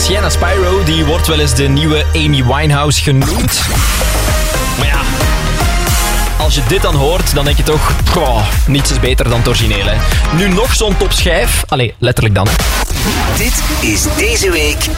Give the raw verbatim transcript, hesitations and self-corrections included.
Sienna Spyro, die wordt wel eens de nieuwe Amy Winehouse genoemd. Maar ja, als je dit dan hoort, dan denk je toch, goh, niets is beter dan het origineel. Hè. Nu nog zo'n topschijf. Allee, letterlijk dan. Dit is deze week